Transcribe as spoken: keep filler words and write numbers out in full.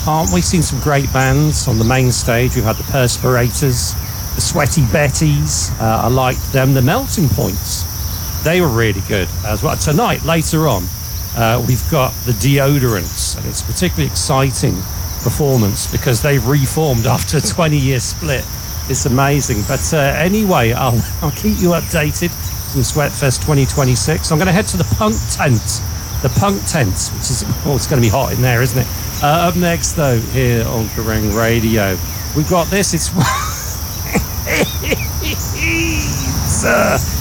can't we? Seen some great bands on the main stage. We've had the Perspirators, the Sweaty Betties. Uh, I liked them. The Melting Points, they were really good as well. Tonight, later on, uh, we've got the Deodorants, and it's a particularly exciting performance because they've reformed after a twenty-year split. It's amazing. But uh, anyway, I'll, I'll keep you updated from Sweatfest twenty twenty-six. I'm going to head to the Punk Tent. The Punk Tent, which is, oh, it's going to be hot in there, isn't it? Uh, up next, though, here on Kerrang Radio, we've got this. It's... it's uh,